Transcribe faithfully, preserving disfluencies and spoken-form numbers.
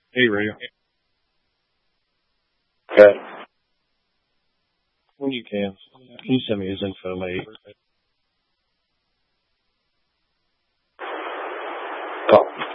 Hey, Ray. Okay. When you can, can you send me his info, mate? Cool.